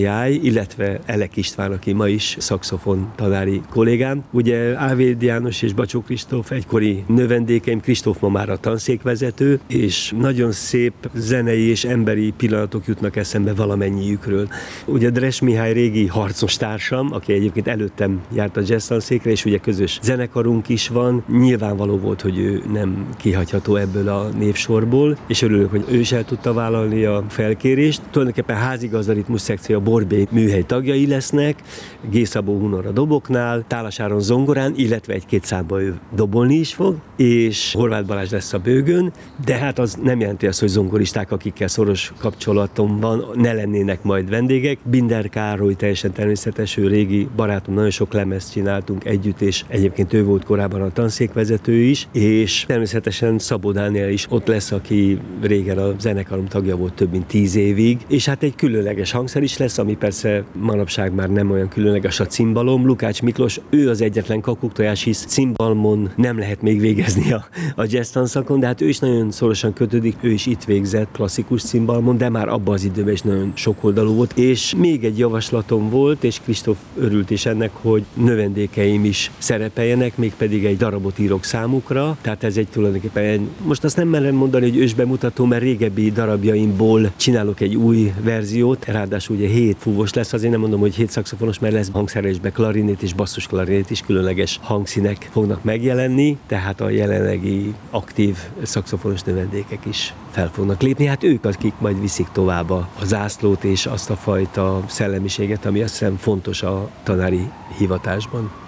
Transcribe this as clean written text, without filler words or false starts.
Jáj, illetve Elek István, aki ma is szaxofon tanári kollégám. Ugye Ávéd János és Bacsó Kristóf egykori növendékeim, Kristóf ma már a tanszékvezető, és nagyon szép zenei és emberi pillanatok jutnak eszembe valamennyiükről. Ugye Dres Mihály régi harcos társam, aki egyébként előttem járt a jazz tanszékre, és ugye közös zenekarunk is van. Nyilvánvaló volt, hogy ő nem kihagyható ebből a névsorból, és örülök, hogy ő is el tudta vállalni a felkérést. Tulajdonképpen házigazda ritmus szekció a Borbély műhely tagjai lesznek, G. Szabó Hunor a doboknál, Tálas Áron zongorán, illetve egy-két számba ő dobolni is fog, és Horváth Balázs lesz a bőgön, de hát az nem jelenti azt, hogy zongoristák, akikkel szoros kapcsolatom van, ne lennének majd vendégek. Binder Károly teljesen természetes, ő régi barátom, nagyon sok lemezt csináltunk együtt, és egyébként ő volt korábban a tanszékvezető is, és természetesen Szabó Dániel is ott lesz, aki régen a zenekarom tagja volt több mint 10 évig, és hát egy különleges hangszer is lesz, ami persze manapság már nem olyan különleges, a cimbalom. Lukács Miklós, ő az egyetlen kakuktojás, hisz cimbalmon nem lehet még végezni a jazz tanszakon, de hát ő is nagyon szorosan kötődik, ő is itt végzett klasszikus cimbalmon, de már abban az időben is nagyon sokoldalú volt. És még egy javaslatom volt, és Kristóf örült is ennek, hogy növendékeim is szerepeljenek, mégpedig egy darabot írok számukra, tehát ez egy tulajdonképpen, most azt nem merem mondani, hogy ősbemutató, mert régebbi darabjaimból csinálok egy új verziót, ráadásul ugye 7 fúvos lesz, azért nem mondom, hogy 7 szaxofonos, mert lesz hangszerelésbe klarinét és basszus klarinét is, különleges hangszínek fognak megjelenni, tehát a jelenlegi aktív szaxofonos növendékek is fel fognak lépni. Hát ők, akik majd viszik tovább a zászlót és azt a fajta szellemiséget, ami azt hiszem fontos a tanári hivatásban.